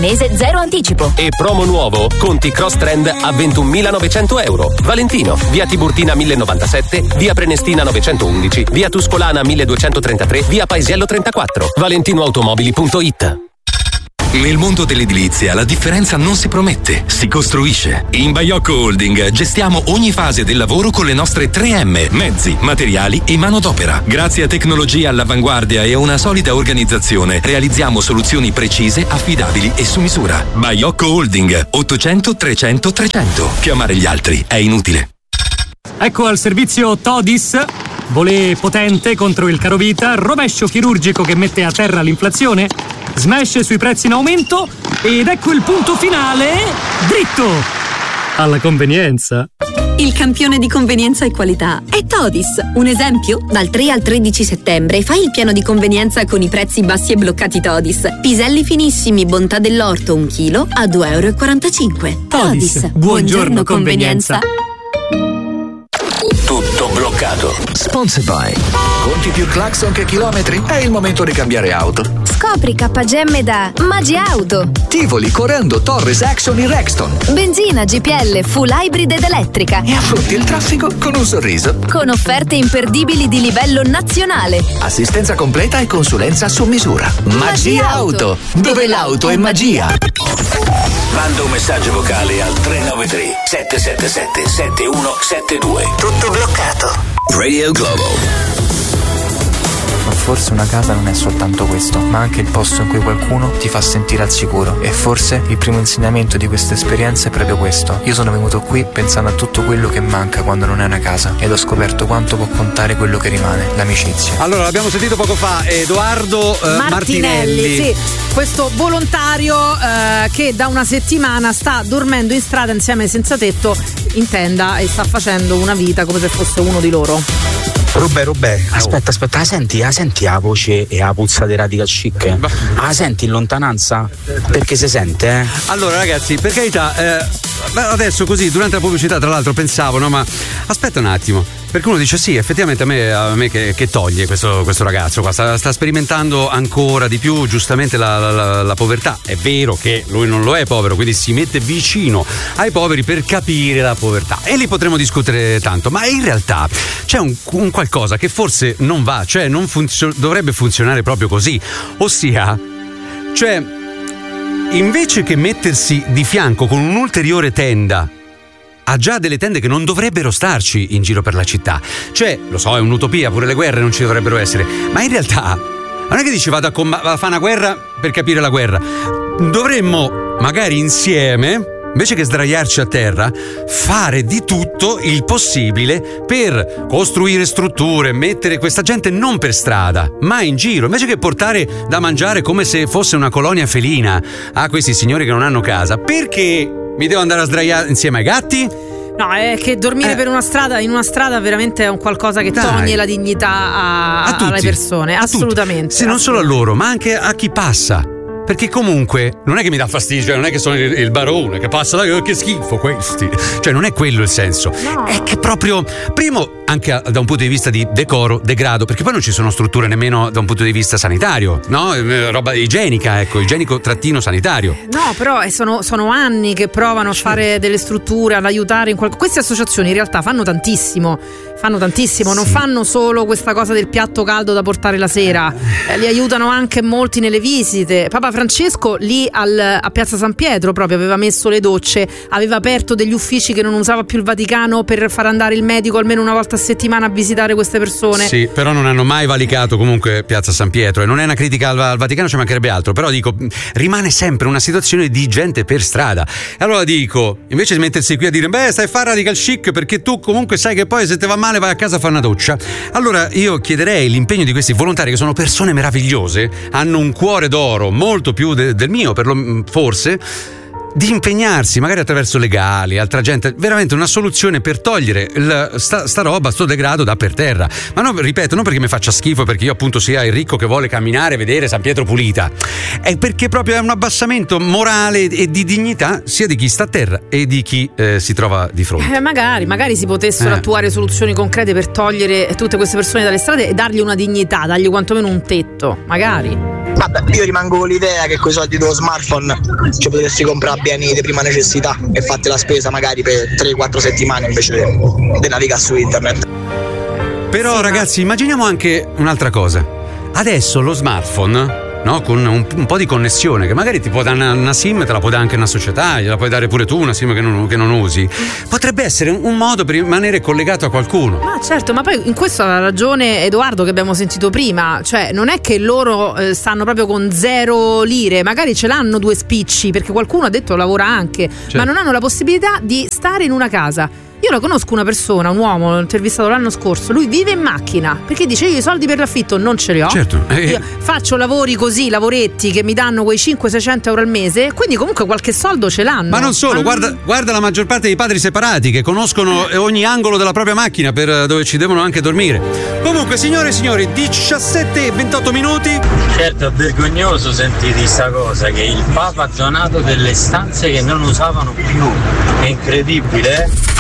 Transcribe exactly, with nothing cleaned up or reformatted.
mese zero anticipo. E promo nuovo, conti Cross Trend a ventunomilanovecento euro. Valentino, via Tiburtina mille novantasette, via Prenestina novecentoundici, via Tuscolana milleduecentotrentatré, via Paesiello trentaquattro. valentinoautomobili punto it. Nel mondo dell'edilizia la differenza non si promette, si costruisce. In Baiocco Holding gestiamo ogni fase del lavoro con le nostre tre emme, mezzi, materiali e manodopera. Grazie a tecnologia all'avanguardia e a una solida organizzazione realizziamo soluzioni precise, affidabili e su misura. Baiocco Holding ottocento trecento trecento. Chiamare gli altri è inutile. Ecco al servizio Todis. Volé potente contro il carovita, rovescio chirurgico che mette a terra l'inflazione, smash sui prezzi in aumento ed ecco il punto finale, dritto alla convenienza. Il campione di convenienza e qualità è Todis. Un esempio? Dal tre al tredici settembre fai il piano di convenienza con i prezzi bassi e bloccati Todis. Piselli finissimi, bontà dell'orto, un chilo a due virgola quarantacinque euro. Todis, Todis. buongiorno convenienza. Tutto bloccato. Sponsored by Conti più clacson che chilometri? È il momento di cambiare auto. Scopri K G M da Magi Auto. Tivoli, Corando, Torres, Action in Rexton. Benzina, G P L, full hybrid ed elettrica. E affronti il traffico con un sorriso. Con offerte imperdibili di livello nazionale. Assistenza completa e consulenza su misura. Magia Auto, dove l'auto è magia. Manda un messaggio vocale al tre nove tre sette sette sette sette uno sette due. Tutto bloccato. Radio Globo. Ma forse una casa non è soltanto questo, ma anche il posto in cui qualcuno ti fa sentire al sicuro. E forse il primo insegnamento di questa esperienza è proprio questo. Io sono venuto qui pensando a tutto quello che manca quando non è una casa, ed ho scoperto quanto può contare quello che rimane, l'amicizia. Allora, l'abbiamo sentito poco fa, Edoardo eh, Martinelli, Martinelli, sì, questo volontario eh, che da una settimana sta dormendo in strada insieme ai senza tetto in tenda e sta facendo una vita come se fosse uno di loro. Robè, Robè, aspetta, aspetta, la senti, la senti la voce e la puzza dei Radical Chic? La senti in lontananza? Perché si sente, eh? Allora ragazzi, per carità, eh, adesso così, durante la pubblicità tra l'altro pensavo, no ma aspetta un attimo, perché uno dice sì, effettivamente a me, a me che, che toglie questo, questo ragazzo qua, sta, sta sperimentando ancora di più giustamente la, la, la povertà. È vero che lui non lo è povero, quindi si mette vicino ai poveri per capire la povertà e lì potremo discutere tanto, ma in realtà c'è un, un qualcosa che forse non va, cioè non funzio- dovrebbe funzionare proprio così, ossia, cioè invece che mettersi di fianco con un'ulteriore tenda, ha già delle tende che non dovrebbero starci in giro per la città. Cioè, lo so, è un'utopia, pure le guerre non ci dovrebbero essere, ma in realtà non è che dici vado a, com- a fare una guerra per capire la guerra. Dovremmo magari insieme, invece che sdraiarci a terra, fare di tutto il possibile per costruire strutture, mettere questa gente non per strada, ma in giro, invece che portare da mangiare come se fosse una colonia felina a questi signori che non hanno casa. Perché mi devo andare a sdraiare insieme ai gatti? No, è che dormire eh. per una strada, in una strada veramente è un qualcosa che Dai. toglie la dignità a, a tutti, alle persone, a assolutamente. Sì, non solo a loro, ma anche a chi passa. Perché comunque non è che mi dà fastidio, cioè non è che sono il, il barone che passa là, che schifo questi. Cioè non è quello il senso. No. È che proprio, primo, anche a, da un punto di vista di decoro, degrado, perché poi non ci sono strutture nemmeno da un punto di vista sanitario, no? Roba igienica, ecco, igienico trattino sanitario. No, però sono, sono anni che provano a fare delle strutture, ad aiutare in qualcosa. Queste associazioni in realtà fanno tantissimo, fanno tantissimo, sì. Non fanno solo questa cosa del piatto caldo da portare la sera, eh, li aiutano anche molti nelle visite. Papa Francesco lì al, a Piazza San Pietro proprio aveva messo le docce, aveva aperto degli uffici che non usava più il Vaticano per far andare il medico almeno una volta a settimana a visitare queste persone. Sì, però non hanno mai valicato comunque Piazza San Pietro, e non è una critica al, al Vaticano, ci mancherebbe altro, però dico, rimane sempre una situazione di gente per strada. E allora dico, invece di mettersi qui a dire beh stai a fare Radical Chic perché tu comunque sai che poi se te va male vai a casa a fare una doccia, allora io chiederei l'impegno di questi volontari che sono persone meravigliose, hanno un cuore d'oro molto più de, del mio per lo, forse, di impegnarsi, magari attraverso legali, altra gente, veramente una soluzione per togliere il, sta, sta roba, sto degrado da per terra. Ma no, ripeto, non perché mi faccia schifo, perché io appunto sia il ricco che vuole camminare e vedere San Pietro pulita, è perché proprio è un abbassamento morale e di dignità sia di chi sta a terra e di chi eh, si trova di fronte. Eh, magari, magari si potessero Eh. attuare soluzioni concrete per togliere tutte queste persone dalle strade e dargli una dignità, dargli quantomeno un tetto, magari. Vabbè, io rimango con l'idea che coi soldi dello smartphone ci potresti comprare beni di prima necessità e fate la spesa magari per tre quattro settimane invece di navigare su internet. Però ragazzi, immaginiamo anche un'altra cosa. Adesso lo smartphone, no, con un, un po' di connessione, che magari ti può dare una, una SIM, te la può dare anche una società, gliela puoi dare pure tu una SIM che non, che non usi, potrebbe essere un, un modo per rimanere collegato a qualcuno. Ma certo, ma poi in questo ha ragione Edoardo che abbiamo sentito prima, cioè non è che loro eh, stanno proprio con zero lire, magari ce l'hanno due spicci, perché qualcuno ha detto lavora anche, Certo. ma non hanno la possibilità di stare in una casa. Io la conosco una persona, un uomo, l'ho intervistato l'anno scorso, lui vive in macchina perché dice io i soldi per l'affitto non ce li ho. Certo. Eh, Io faccio lavori così, lavoretti che mi danno quei cinquecento seicento euro al mese, quindi comunque qualche soldo ce l'hanno. Ma non solo, guarda, guarda la maggior parte dei padri separati che conoscono ogni angolo della propria macchina per dove ci devono anche dormire. Comunque, signore e signori, diciassette e ventotto minuti. Certo, è vergognoso sentire questa cosa, che il Papa ha donato delle stanze che non usavano più. È incredibile, eh?